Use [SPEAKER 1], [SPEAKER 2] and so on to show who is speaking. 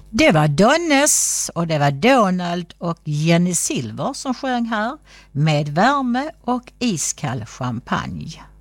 [SPEAKER 1] Det var Donnes och det var Donald och Jenny Silver som sjöng här med värme och iskall champagne.